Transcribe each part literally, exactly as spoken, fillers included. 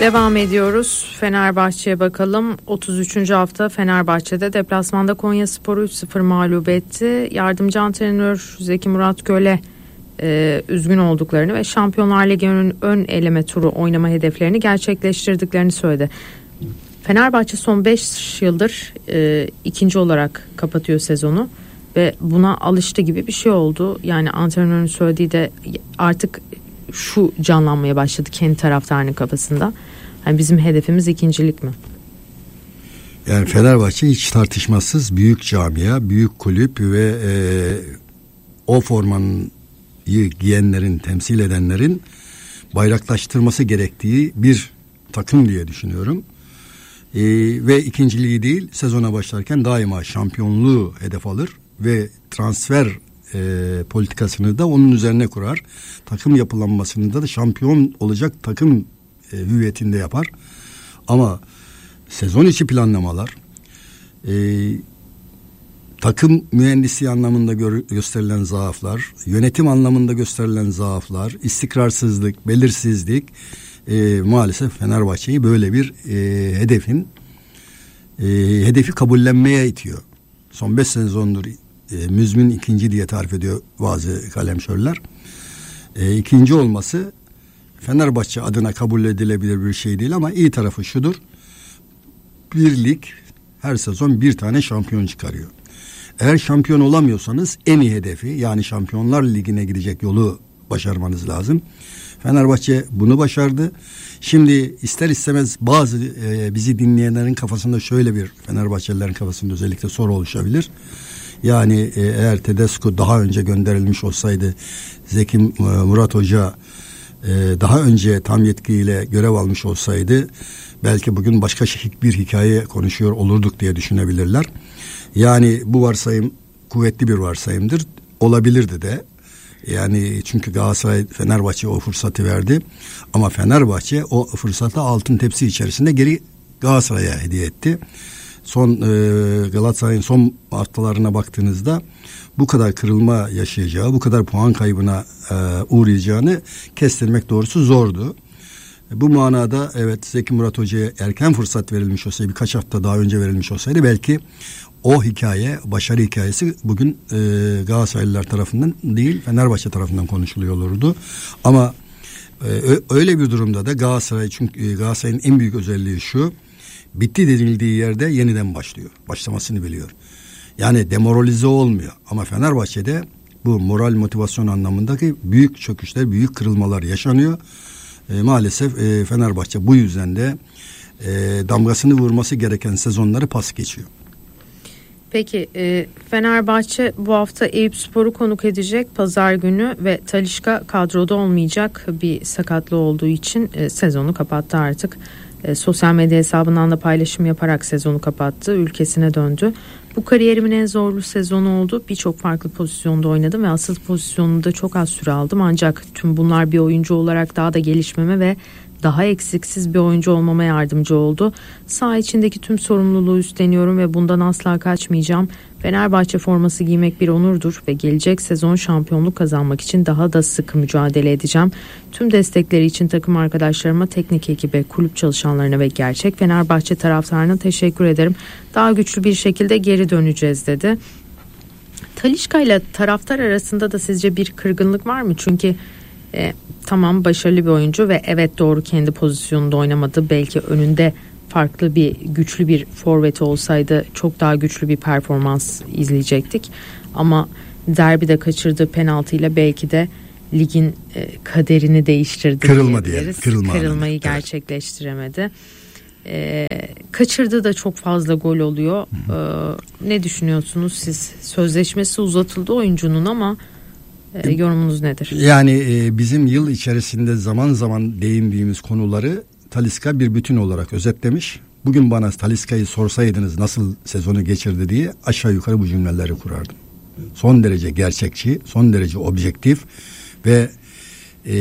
Devam ediyoruz. Fenerbahçe'ye bakalım. otuz üçüncü hafta Fenerbahçe'de deplasmanda Konyaspor'u üç sıfır mağlup etti. Yardımcı antrenör Zeki Murat Göle e, üzgün olduklarını ve Şampiyonlar Ligi'nin ön eleme turu oynama hedeflerini gerçekleştirdiklerini söyledi. Fenerbahçe son beş yıldır e, ikinci olarak kapatıyor sezonu ve buna alıştı gibi bir şey oldu. Yani antrenörün söylediği de artık şu canlanmaya başladı kendi taraftarının kafasında. Yani bizim hedefimiz ikincilik mi? Yani Fenerbahçe hiç tartışmasız büyük camia, büyük kulüp ve e, o formanı giyenlerin, temsil edenlerin bayraklaştırması gerektiği bir takım diye düşünüyorum. E, ve ikinciliği değil, sezona başlarken daima şampiyonluğu hedef alır ve transfer E, politikasını da onun üzerine kurar. Takım yapılanmasında da şampiyon olacak takım e, hüviyetinde yapar. Ama sezon içi planlamalar, e, takım mühendisliği anlamında gö- gösterilen zaaflar, yönetim anlamında gösterilen zaaflar, istikrarsızlık, belirsizlik e, maalesef Fenerbahçe'yi böyle bir e, hedefin e, hedefi kabullenmeye itiyor. Son beş sezondur E, müzmin ikinci diye tarif ediyor bazı kalemşörler. E, ikinci olması Fenerbahçe adına kabul edilebilir bir şey değil ama iyi tarafı şudur. Bir lig her sezon bir tane şampiyon çıkarıyor. Eğer şampiyon olamıyorsanız en iyi hedefi, yani Şampiyonlar Ligi'ne gidecek yolu başarmanız lazım. Fenerbahçe bunu başardı. Şimdi ister istemez bazı e, bizi dinleyenlerin kafasında şöyle bir, Fenerbahçelilerin kafasında özellikle soru oluşabilir. Yani e, eğer Tedesco daha önce gönderilmiş olsaydı, Zeki Murat Hoca e, daha önce tam yetkiyle görev almış olsaydı belki bugün başka bir hikaye konuşuyor olurduk diye düşünebilirler. Yani bu varsayım kuvvetli bir varsayımdır. Olabilirdi de. Yani çünkü Galatasaray Fenerbahçe o fırsatı verdi. Ama Fenerbahçe o fırsatı altın tepsi içerisinde geri Galatasaray'a hediye etti. Son e, Galatasaray'ın son haftalarına baktığınızda bu kadar kırılma yaşayacağı, bu kadar puan kaybına e, uğrayacağını kestirmek doğrusu zordu. Bu manada evet, Zeki Murat Hoca'ya erken fırsat verilmiş olsaydı, birkaç hafta daha önce verilmiş olsaydı belki o hikaye, başarı hikayesi bugün e, Galatasaraylılar tarafından değil Fenerbahçe tarafından konuşuluyor olurdu. Ama e, öyle bir durumda da Galatasaray, çünkü Galatasaray'ın en büyük özelliği şu: bitti denildiği yerde yeniden başlıyor. Başlamasını biliyor. Yani demoralize olmuyor. Ama Fenerbahçe'de bu moral motivasyon anlamındaki büyük çöküşler, büyük kırılmalar yaşanıyor. E, maalesef e, Fenerbahçe bu yüzden de e, damgasını vurması gereken sezonları pas geçiyor. Peki e, Fenerbahçe bu hafta Eyüpspor'u konuk edecek pazar günü ve Talisca kadroda olmayacak, bir sakatlığı olduğu için e, sezonu kapattı artık. E, sosyal medya hesabından da paylaşım yaparak sezonu kapattı, ülkesine döndü. Bu kariyerimin en zorlu sezonu oldu. Birçok farklı pozisyonda oynadım ve asıl pozisyonunda çok az süre aldım. Ancak tüm bunlar bir oyuncu olarak daha da gelişmeme ve daha eksiksiz bir oyuncu olmama yardımcı oldu. Saha içindeki tüm sorumluluğu üstleniyorum ve bundan asla kaçmayacağım. Fenerbahçe forması giymek bir onurdur ve gelecek sezon şampiyonluk kazanmak için daha da sıkı mücadele edeceğim. Tüm destekleri için takım arkadaşlarıma, teknik ekibe, kulüp çalışanlarına ve gerçek Fenerbahçe taraftarına teşekkür ederim. Daha güçlü bir şekilde geri döneceğiz dedi. Talisca ile taraftar arasında da sizce bir kırgınlık var mı? Çünkü e, tamam, başarılı bir oyuncu ve evet, doğru, kendi pozisyonunda oynamadı. Belki önünde farklı bir, güçlü bir forveti olsaydı çok daha güçlü bir performans izleyecektik. Ama derbide kaçırdığı penaltıyla belki de ligin e, kaderini değiştirdi. Kırılma diye. Kırılma Kırılmayı evet. gerçekleştiremedi. E, kaçırdığı da çok fazla gol oluyor. E, ne düşünüyorsunuz siz? Sözleşmesi uzatıldı oyuncunun ama e, yorumunuz nedir? Yani e, bizim yıl içerisinde zaman zaman değindiğimiz konuları Talisca bir bütün olarak özetlemiş. Bugün bana Talisca'yı sorsaydınız nasıl sezonu geçirdi diye aşağı yukarı bu cümleleri kurardım. Son derece gerçekçi, son derece objektif ve e,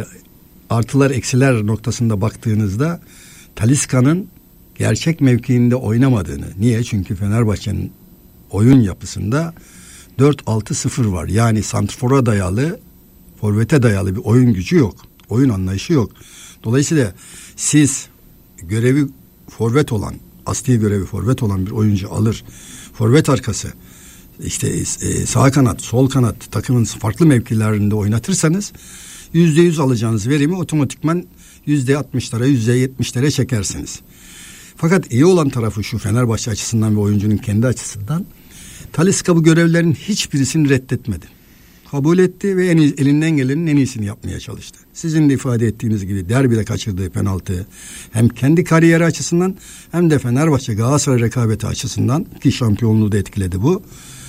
artılar eksiler noktasında baktığınızda Talisca'nın gerçek mevkiinde oynamadığını. Niye? Çünkü Fenerbahçe'nin oyun yapısında dört altı sıfır var. Yani santrfora dayalı, forvete dayalı bir oyun gücü yok. Oyun anlayışı yok. Dolayısıyla siz görevi forvet olan, asli görevi forvet olan bir oyuncu alır, forvet arkası, işte e, sağ kanat, sol kanat takımın farklı mevkilerinde oynatırsanız yüzde yüz alacağınız verimi otomatikman yüzde altmışlara, yüzde yetmişlere çekersiniz. Fakat iyi olan tarafı şu, Fenerbahçe açısından ve oyuncunun kendi açısından, Talisca bu görevlerin hiçbirisini reddetmedi. Kabul etti ve en iyi, elinden gelenin en iyisini yapmaya çalıştı. Sizin de ifade ettiğiniz gibi derbide kaçırdığı penaltı hem kendi kariyeri açısından hem de Fenerbahçe Galatasaray rekabeti açısından, ki şampiyonluğu da etkiledi bu.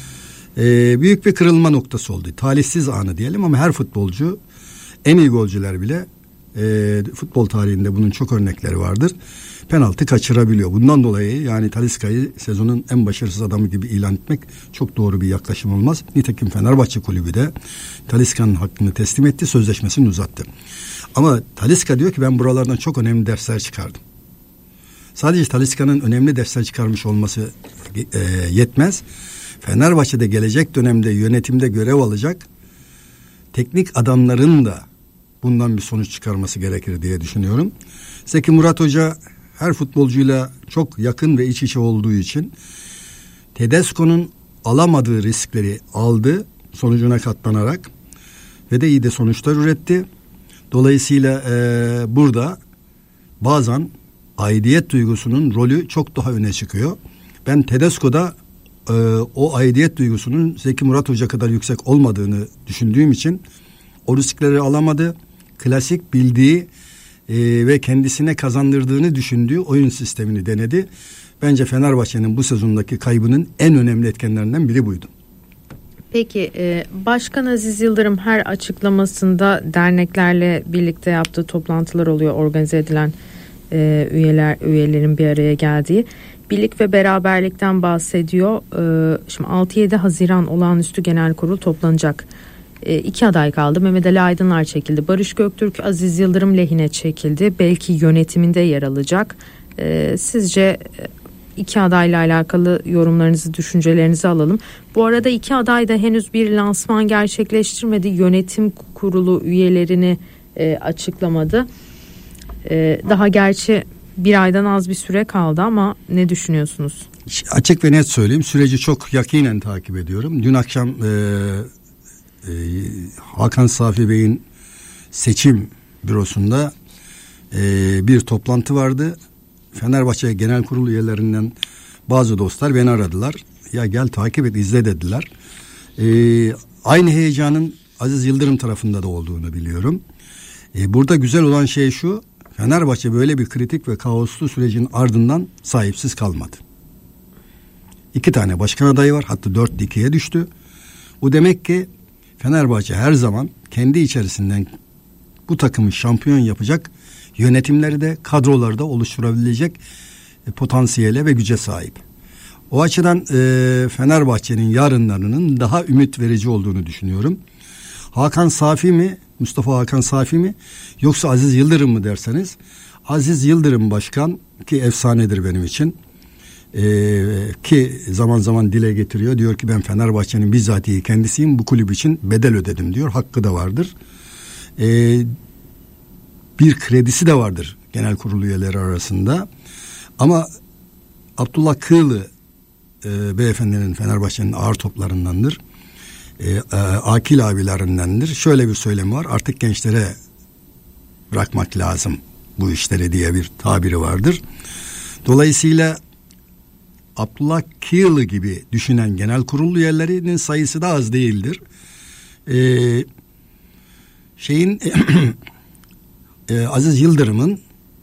Ee, büyük bir kırılma noktası oldu. Talihsiz anı diyelim ama her futbolcu, en iyi golcüler bile e, futbol tarihinde bunun çok örnekleri vardır. Penaltı kaçırabiliyor. Bundan dolayı yani Talisca'yı sezonun en başarısız adamı gibi ilan etmek çok doğru bir yaklaşım olmaz. Nitekim Fenerbahçe kulübü de Talisca'nın hakkını teslim etti, sözleşmesini uzattı. Ama Talisca diyor ki ben buralardan çok önemli dersler çıkardım. Sadece Talisca'nın önemli dersler çıkarmış olması e, yetmez. Fenerbahçe'de gelecek dönemde yönetimde görev alacak teknik adamların da bundan bir sonuç çıkarması gerekir diye düşünüyorum. Zeki Murat Hoca her futbolcuyla çok yakın ve iç içe olduğu için Tedesco'nun alamadığı riskleri aldı, sonucuna katlanarak ve de iyi de sonuçlar üretti. Dolayısıyla e, burada bazen aidiyet duygusunun rolü çok daha öne çıkıyor. Ben Tedesco'da e, o aidiyet duygusunun Zeki Murat Hoca kadar yüksek olmadığını düşündüğüm için o riskleri alamadı. Klasik bildiği e, ve kendisine kazandırdığını düşündüğü oyun sistemini denedi. Bence Fenerbahçe'nin bu sezondaki kaybının en önemli etkenlerinden biri buydu. Peki e, Başkan Aziz Yıldırım her açıklamasında derneklerle birlikte yaptığı toplantılar oluyor, organize edilen e, üyeler üyelerin bir araya geldiği. Birlik ve beraberlikten bahsediyor. E, şimdi altı yedi Haziran olağanüstü genel kurul toplanacak. E, iki aday kaldı. Mehmet Ali Aydınlar çekildi. Barış Göktürk Aziz Yıldırım lehine çekildi. Belki yönetiminde yer alacak. E, sizce iki adayla alakalı yorumlarınızı, düşüncelerinizi alalım. Bu arada iki aday da henüz bir lansman gerçekleştirmedi. Yönetim kurulu üyelerini e, açıklamadı. E, daha gerçi bir aydan az bir süre kaldı ama ne düşünüyorsunuz? Açık ve net söyleyeyim. Süreci çok yakinen takip ediyorum. Dün akşam e, e, Hakan Safi Bey'in seçim bürosunda e, bir toplantı vardı. Fenerbahçe Genel Kurulu üyelerinden bazı dostlar beni aradılar. Ya gel takip et, izle dediler. Ee, aynı heyecanın Aziz Yıldırım tarafında da olduğunu biliyorum. Ee, burada güzel olan şey şu: Fenerbahçe böyle bir kritik ve kaoslu sürecin ardından sahipsiz kalmadı. İki tane başkan adayı var, hatta dört ikiye düştü. Bu demek ki Fenerbahçe her zaman kendi içerisinden bu takımı şampiyon yapacak yönetimleri de kadroları da oluşturabilecek e, potansiyele ve güce sahip. O açıdan e, Fenerbahçe'nin yarınlarının daha ümit verici olduğunu düşünüyorum. Hakan Safi mi, Mustafa Hakan Safi mi, yoksa Aziz Yıldırım mı derseniz, Aziz Yıldırım başkan, ki efsanedir benim için, e, ki zaman zaman dile getiriyor, diyor ki ben Fenerbahçe'nin bizzatihi kendisiyim, bu kulüp için bedel ödedim diyor, hakkı da vardır. E, bir kredisi de vardır genel kurulu üyeleri arasında. Ama Abdullah Kığlı e, beyefendinin, Fenerbahçe'nin ağır toplarındandır. E, e, akil abilerindendir. Şöyle bir söylemi var: artık gençlere bırakmak lazım bu işleri diye bir tabiri vardır. Dolayısıyla Abdullah Kığlı gibi düşünen genel kurulu üyelerinin sayısı da az değildir. E, şeyin Ee, Aziz Yıldırım'ın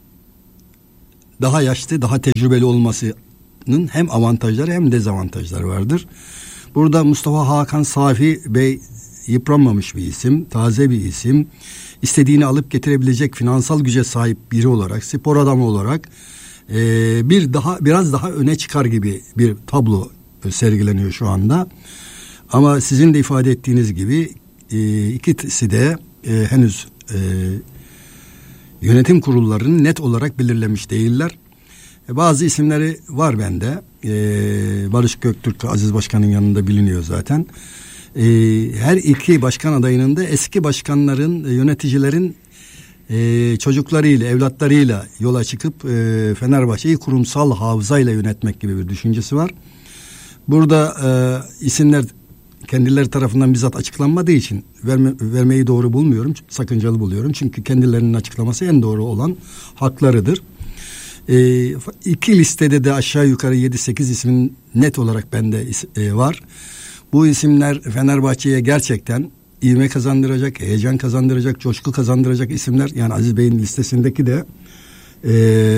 daha yaşlı, daha tecrübeli olmasının hem avantajları hem dezavantajları vardır. Burada Mustafa Hakan Safi Bey yıpranmamış bir isim, taze bir isim. İstediğini alıp getirebilecek finansal güce sahip biri olarak, spor adamı olarak e, bir daha biraz daha öne çıkar gibi bir tablo sergileniyor şu anda. Ama sizin de ifade ettiğiniz gibi e, ikisi de e, henüz e, yönetim kurullarını net olarak belirlemiş değiller. E, bazı isimleri var bende. E, Barış Göktürk Aziz Başkan'ın yanında biliniyor zaten. E, her iki başkan adayının da eski başkanların, e, yöneticilerin e, çocuklarıyla, evlatlarıyla yola çıkıp e, Fenerbahçe'yi kurumsal hafızayla yönetmek gibi bir düşüncesi var. Burada e, isimler kendileri tarafından bizzat açıklanmadığı için verme, vermeyi doğru bulmuyorum, sakıncalı buluyorum. Çünkü kendilerinin açıklaması en doğru olan haklarıdır. E, iki listede de aşağı yukarı yedi sekiz ismin net olarak bende e, var. Bu isimler Fenerbahçe'ye gerçekten ivme kazandıracak, heyecan kazandıracak, coşku kazandıracak isimler. Yani Aziz Bey'in listesindeki de e,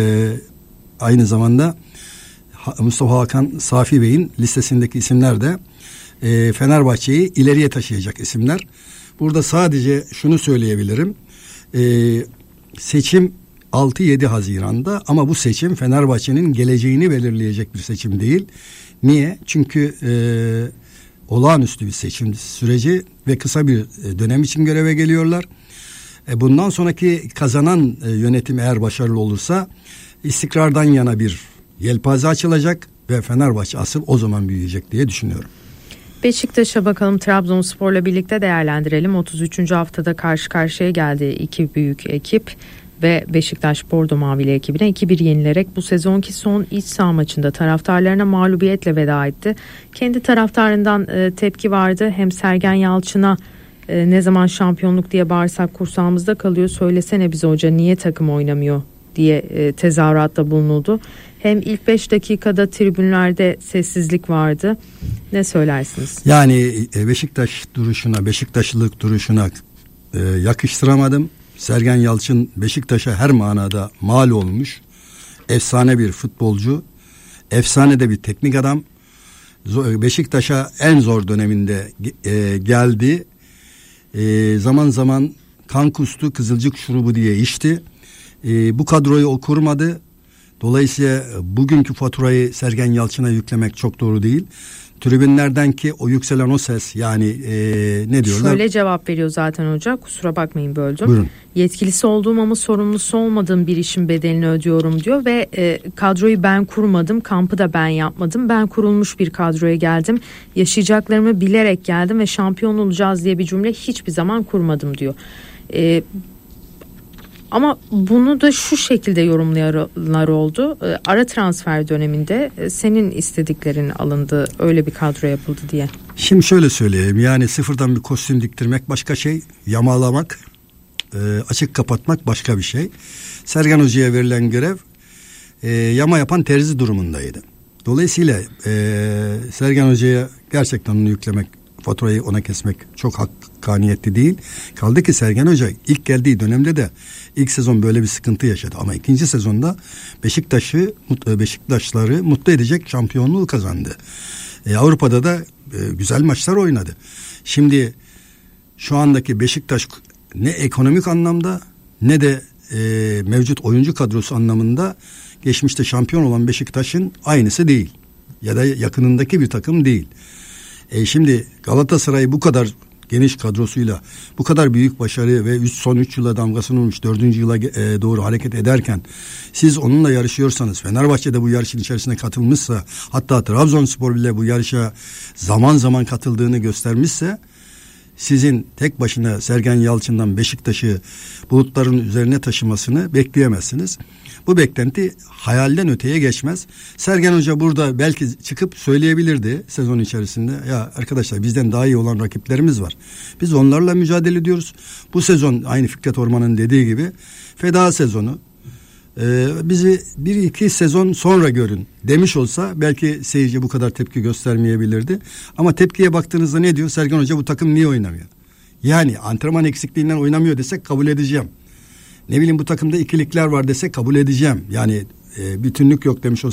aynı zamanda Mustafa Hakan Safi Bey'in listesindeki isimler de e, Fenerbahçe'yi ileriye taşıyacak isimler. Burada sadece şunu söyleyebilirim. E, seçim altı yedi Haziran'da ama bu seçim Fenerbahçe'nin geleceğini belirleyecek bir seçim değil. Niye? Çünkü e, olağanüstü bir seçim süreci ve kısa bir dönem için göreve geliyorlar. E, bundan sonraki kazanan e, yönetim eğer başarılı olursa istikrardan yana bir yelpaze açılacak ve Fenerbahçe asıl o zaman büyüyecek diye düşünüyorum. Beşiktaş'a bakalım, Trabzonspor'la birlikte değerlendirelim. otuz üçüncü haftada karşı karşıya geldi iki büyük ekip ve Beşiktaş Bordo Mavili ekibine iki bir yenilerek bu sezonki son iç saha maçında taraftarlarına mağlubiyetle veda etti. Kendi taraftarından e, tepki vardı. Hem Sergen Yalçın'a e, ne zaman şampiyonluk diye bağırsak kursağımızda kalıyor, söylesene bize hoca niye takım oynamıyor diye e, tezahüratta bulunuldu. Hem ilk beş dakikada tribünlerde sessizlik vardı. Ne söylersiniz? Yani Beşiktaş duruşuna, Beşiktaşlılık duruşuna e, yakıştıramadım. Sergen Yalçın Beşiktaş'a her manada mal olmuş. Efsane bir futbolcu. Efsane de bir teknik adam. Beşiktaş'a en zor döneminde e, geldi. E, zaman zaman kan kustu, kızılcık şurubu diye içti. E, bu kadroyu o kurmadı. Dolayısıyla bugünkü faturayı Sergen Yalçın'a yüklemek çok doğru değil. Tribünlerden ki o yükselen o ses, yani e, ne diyorlar? Şöyle cevap veriyor zaten hoca, kusura bakmayın böldüm. Buyurun. Yetkilisi olduğum ama sorumlusu olmadığım bir işin bedelini ödüyorum diyor ve e, kadroyu ben kurmadım, kampı da ben yapmadım. Ben kurulmuş bir kadroya geldim. Yaşayacaklarımı bilerek geldim ve şampiyon olacağız diye bir cümle hiçbir zaman kurmadım diyor. E, Ama bunu da şu şekilde yorumlayanlar oldu. E, ara transfer döneminde e, senin istediklerin alındı, öyle bir kadro yapıldı diye. Şimdi şöyle söyleyeyim, yani sıfırdan bir kostüm diktirmek başka şey, yamalamak, e, açık kapatmak başka bir şey. Sergen Hoca'ya verilen görev e, yama yapan terzi durumundaydı. Dolayısıyla e, Sergen Hoca'ya gerçekten onu yüklemek, faturayı ona kesmek çok hakkaniyetli değil. Kaldı ki Sergen Hoca ilk geldiği dönemde de ilk sezon böyle bir sıkıntı yaşadı. Ama ikinci sezonda Beşiktaş'ı, Beşiktaşları mutlu edecek şampiyonluğu kazandı. E, Avrupa'da da e, güzel maçlar oynadı. Şimdi şu andaki Beşiktaş ne ekonomik anlamda ne de e, mevcut oyuncu kadrosu anlamında geçmişte şampiyon olan Beşiktaş'ın aynısı değil. Ya da yakınındaki bir takım değil. E şimdi Galatasaray'ı bu kadar geniş kadrosuyla bu kadar büyük başarı ve üç, son üç yıla damgasını vurmuş, dördüncü yıla e, doğru hareket ederken siz onunla yarışıyorsanız, Fenerbahçe de bu yarışın içerisine katılmışsa, hatta Trabzonspor bile bu yarışa zaman zaman katıldığını göstermişse, sizin tek başına Sergen Yalçın'dan Beşiktaş'ı bulutların üzerine taşımasını bekleyemezsiniz. Bu beklenti hayalden öteye geçmez. Sergen Hoca burada belki çıkıp söyleyebilirdi sezon içerisinde. Ya arkadaşlar, bizden daha iyi olan rakiplerimiz var. Biz onlarla mücadele ediyoruz. Bu sezon aynı Fikret Orman'ın dediği gibi feda sezonu. Ee, bizi bir iki sezon sonra görün demiş olsa belki seyirci bu kadar tepki göstermeyebilirdi. Ama tepkiye baktığınızda ne diyor? Sergen Hoca bu takım niye oynamıyor? Yani antrenman eksikliğinden oynamıyor desek kabul edeceğim. Ne bileyim bu takımda ikilikler var desek kabul edeceğim. Yani e, bütünlük yok demiş olsa